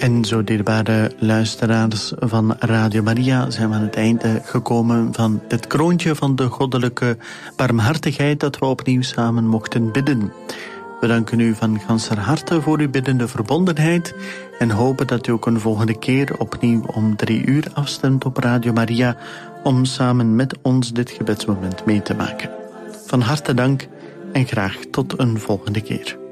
En zo, dierbare luisteraars van Radio Maria, zijn we aan het einde gekomen van dit kroontje van de goddelijke barmhartigheid dat we opnieuw samen mochten bidden. We danken u van ganser harte voor uw biddende verbondenheid en hopen dat u ook een volgende keer opnieuw om 3 uur afstemt op Radio Maria om samen met ons dit gebedsmoment mee te maken. Van harte dank en graag tot een volgende keer.